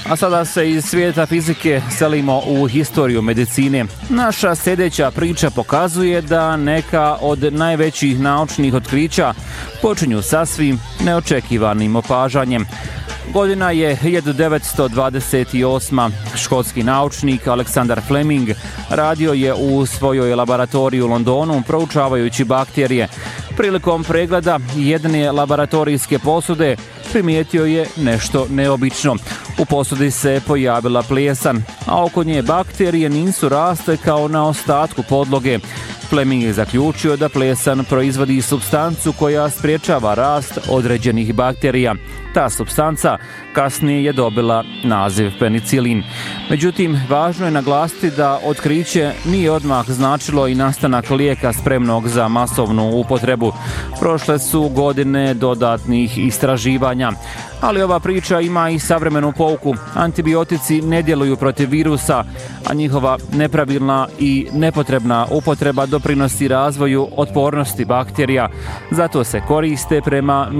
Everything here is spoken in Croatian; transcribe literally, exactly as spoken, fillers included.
A sada se iz svijeta fizike selimo u historiju medicine. Naša sljedeća priča pokazuje da neka od najvećih naučnih otkrića počinju sasvim neočekivanim opažanjem. Godina je hiljadu devetsto dvadeset osma. Škotski naučnik Alexander Fleming radio je u svojoj laboratoriji u Londonu proučavajući bakterije. Prilikom pregleda jedne laboratorijske posude primijetio je nešto neobično. U posudi se pojavila plijesan, a oko nje bakterije nisu rasle kao na ostatku podloge. Fleming je zaključio da plijesan proizvodi supstancu koja sprječava rast određenih bakterija. Ta supstanca kasnije je dobila naziv penicilin. Međutim, važno je naglasiti da otkriće nije odmah značilo i nastanak lijeka spremnog za masovnu upotrebu. Prošle su godine dodatnih istraživanja. Ali ova priča ima i savremenu pouku. Antibiotici ne djeluju protiv virusa, a njihova nepravilna i nepotrebna upotreba doprinosi razvoju otpornosti bakterija. Zato se koriste prema